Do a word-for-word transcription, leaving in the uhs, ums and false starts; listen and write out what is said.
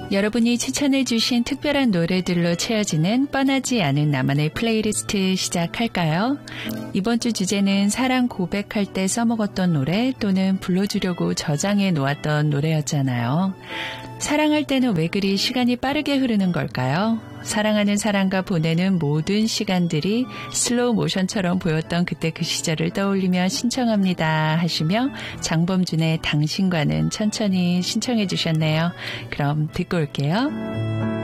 여러분이 추천해주신 특별한 노래들로 채워지는 뻔하지 않은 나만의 플레이리스트 시작할까요? 이번 주 주제는 사랑 고백할 때 써먹었던 노래 또는 불러주려고 저장해 놓았던 노래였잖아요. 사랑할 때는 왜 그리 시간이 빠르게 흐르는 걸까요? 사랑하는 사람과 보내는 모든 시간들이 슬로우 모션처럼 보였던 그때 그 시절을 떠올리며 신청합니다 하시며 장범준의 당신과는 천천히 신청해 주셨네요. 그럼 듣고 올게요.